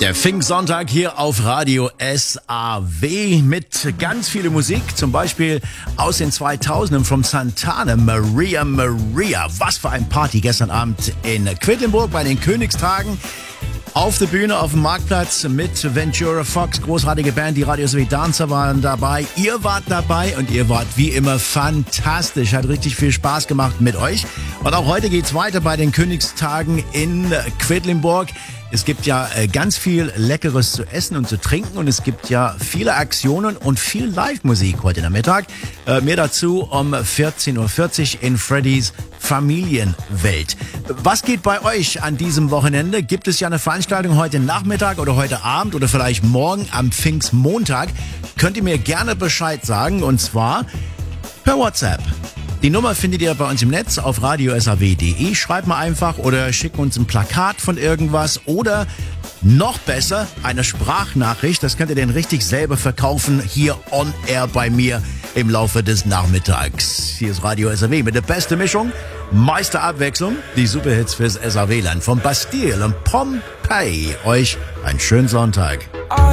Der Pfingstsonntag hier auf Radio SAW mit ganz viel Musik, zum Beispiel aus den 2000ern von Santana, Maria Maria. Was für ein Party gestern Abend in Quedlinburg bei den Königstagen. Auf der Bühne, auf dem Marktplatz mit Ventura Fox, großartige Band, die Radio SAW Dancer waren dabei. Ihr wart dabei und ihr wart wie immer fantastisch. Hat richtig viel Spaß gemacht mit euch. Und auch heute geht's weiter bei den Königstagen in Quedlinburg. Es gibt ja ganz viel Leckeres zu essen und zu trinken und es gibt ja viele Aktionen und viel Live-Musik heute Nachmittag. Mehr dazu um 14.40 Uhr in Freddys Familienwelt. Was geht bei euch an diesem Wochenende? Gibt es ja eine Veranstaltung heute Nachmittag oder heute Abend oder vielleicht morgen am Pfingstmontag? Könnt ihr mir gerne Bescheid sagen und zwar per WhatsApp. Die Nummer findet ihr bei uns im Netz auf radiosaw.de. Schreibt mal einfach oder schickt uns ein Plakat von irgendwas oder noch besser eine Sprachnachricht. Das könnt ihr dann richtig selber verkaufen hier on air bei mir im Laufe des Nachmittags. Hier ist Radio SAW mit der besten Mischung, meiste Abwechslung, die Superhits fürs SAW-Land von Bastille und Pompeii. Euch einen schönen Sonntag.